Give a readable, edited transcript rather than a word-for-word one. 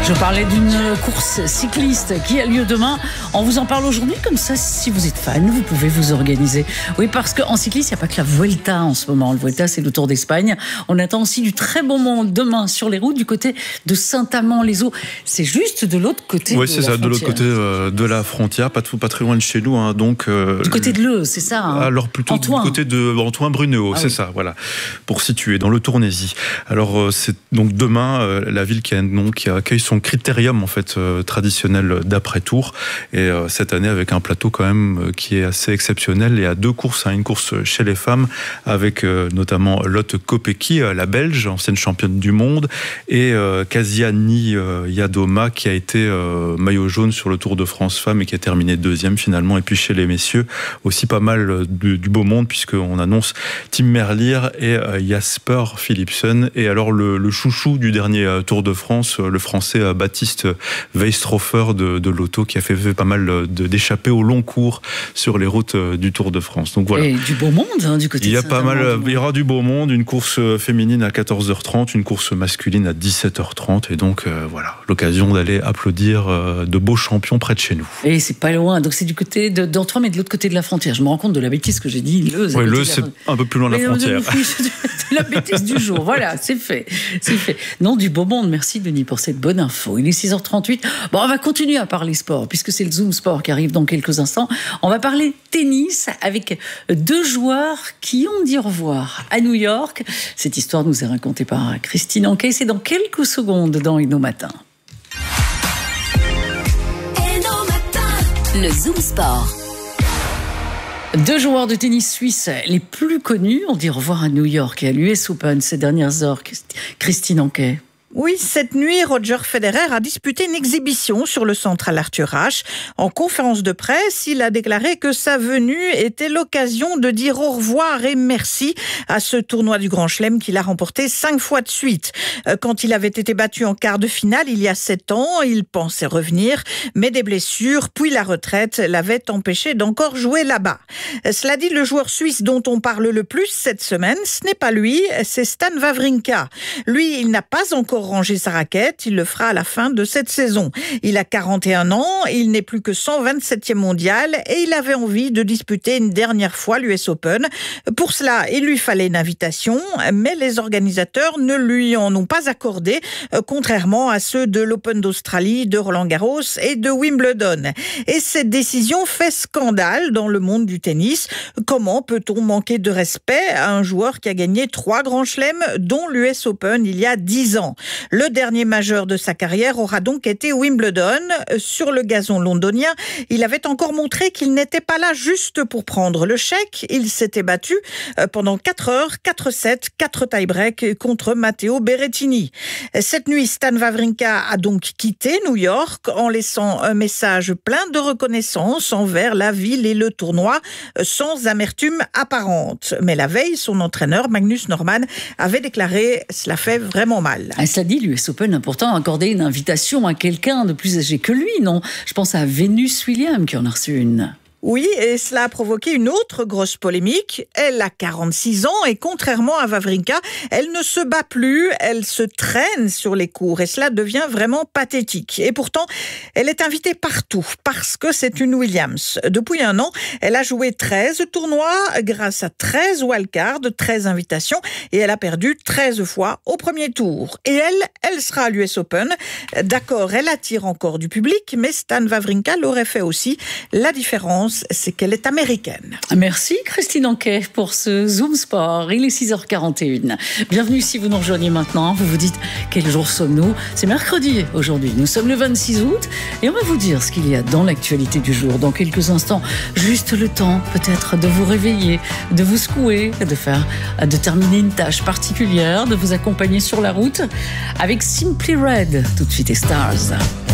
Je parlais d'une course cycliste qui a lieu demain. On vous en parle aujourd'hui, comme ça, si vous êtes fan, vous pouvez vous organiser. Oui, parce qu'en cycliste, il n'y a pas que la Vuelta en ce moment. Le Vuelta, c'est le Tour d'Espagne. On attend aussi du très bon monde demain sur les routes du côté de Saint-Amand-les-Eaux. C'est juste de l'autre côté de la frontière. Oui, c'est ça, de l'autre côté de la frontière, pas très loin de chez nous. Hein, donc, du côté de l'Eu, c'est ça hein. Alors plutôt Antoine. Du côté de Antoine-Brunehaut, c'est ça, voilà, pour situer dans le Tournaisis. Alors, c'est donc demain, la ville qui accueille son critérium en fait traditionnel d'après-tour, et cette année avec un plateau quand même qui est assez exceptionnel. Il y a deux courses, une course chez les femmes avec notamment Lotte Kopecky, la Belge, ancienne championne du monde, et Kaziani Yadoma qui a été maillot jaune sur le Tour de France Femmes et qui a terminé deuxième finalement. Et puis chez les messieurs aussi pas mal du beau monde, puisqu'on annonce Tim Merlier et Jasper Philipsen. Et alors le chouchou du dernier Tour de France, le français Baptiste Weistrofer de l'Auto, qui a fait pas mal d'échappées au long cours sur les routes du Tour de France. Donc voilà. Et du beau monde du côté. Il y aura du beau monde, une course féminine à 14h30, une course masculine à 17h30, et donc voilà, l'occasion d'aller applaudir de beaux champions près de chez nous. Et c'est pas loin, donc c'est du côté d'Antoine, mais de l'autre côté de la frontière. Je me rends compte de la bêtise que j'ai dit. Leu, c'est un peu plus loin de la frontière. De la bêtise du jour, voilà, c'est fait. Non, du beau monde, merci Denis pour cette bonne info. Il est 6h38. Bon, on va continuer à parler sport, puisque c'est le Zoom Sport qui arrive dans quelques instants. On va parler tennis avec deux joueurs qui ont dit au revoir à New York. Cette histoire nous est racontée par Christine Anquet. C'est dans quelques secondes dans Inno Matin. Le Zoom Sport. Deux joueurs de tennis suisses les plus connus ont dit au revoir à New York et à l'US Open ces dernières heures. Christine Anquet. Oui, cette nuit, Roger Federer a disputé une exhibition sur le Central Arthur Ashe. En conférence de presse, il a déclaré que sa venue était l'occasion de dire au revoir et merci à ce tournoi du Grand Chelem qu'il a remporté 5 fois de suite. Quand il avait été battu en quart de finale il y a 7 ans, il pensait revenir, mais des blessures puis la retraite l'avaient empêché d'encore jouer là-bas. Cela dit, le joueur suisse dont on parle le plus cette semaine, ce n'est pas lui, c'est Stan Wawrinka. Lui, il n'a pas encore ranger sa raquette, il le fera à la fin de cette saison. Il a 41 ans, il n'est plus que 127e mondial et il avait envie de disputer une dernière fois l'US Open. Pour cela, il lui fallait une invitation, mais les organisateurs ne lui en ont pas accordé, contrairement à ceux de l'Open d'Australie, de Roland-Garros et de Wimbledon. Et cette décision fait scandale dans le monde du tennis. Comment peut-on manquer de respect à un joueur qui a gagné 3 grands chelems, dont l'US Open il y a 10 ans? Le dernier majeur de sa carrière aura donc été Wimbledon. Sur le gazon londonien, il avait encore montré qu'il n'était pas là juste pour prendre le chèque. Il s'était battu pendant 4 heures, 4-7, 4 tie-breaks contre Matteo Berrettini. Cette nuit, Stan Wawrinka a donc quitté New York en laissant un message plein de reconnaissance envers la ville et le tournoi, sans amertume apparente. Mais la veille, son entraîneur, Magnus Norman, avait déclaré « Cela fait vraiment mal ». Cela dit, l'US Open a pourtant accordé une invitation à quelqu'un de plus âgé que lui, non? Je pense à Venus Williams qui en a reçu une. Oui, et cela a provoqué une autre grosse polémique. Elle a 46 ans et contrairement à Wawrinka, elle ne se bat plus, elle se traîne sur les cours et cela devient vraiment pathétique. Et pourtant, elle est invitée partout parce que c'est une Williams. Depuis 1 an, elle a joué 13 tournois grâce à 13 wildcards, 13 invitations et elle a perdu 13 fois au premier tour. Et elle sera à l'US Open. D'accord, elle attire encore du public, mais Stan Wawrinka l'aurait fait aussi. La différence, c'est qu'elle est américaine. Merci Christine Anquet pour ce Zoom Sport. Il est 6h41. Bienvenue si vous nous rejoignez maintenant. Vous vous dites, quel jour sommes-nous? C'est mercredi aujourd'hui. Nous sommes le 26 août et on va vous dire ce qu'il y a dans l'actualité du jour. Dans quelques instants, juste le temps peut-être de vous réveiller, de vous secouer, de terminer une tâche particulière, de vous accompagner sur la route avec Simply Red. Tout de suite et Stars.